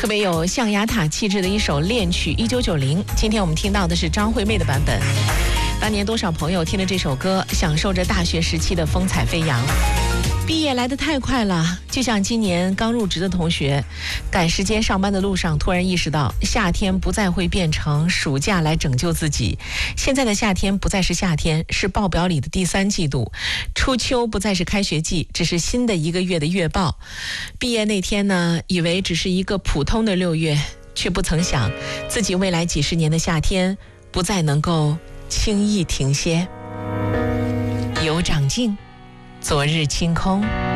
特别有象牙塔气质的一首恋曲1990。今天我们听到的是张惠妹的版本。当年多少朋友听着这首歌，享受着大学时期的风采飞扬。毕业来得太快了，就像今年刚入职的同学，赶时间上班的路上，突然意识到夏天不再会变成暑假来拯救自己。现在的夏天不再是夏天，是报表里的第3季度。初秋不再是开学季，只是新的一个月的月报。毕业那天呢，以为只是一个普通的6月，却不曾想自己未来几十年的夏天不再能够轻易停歇。有长进，昨日清空。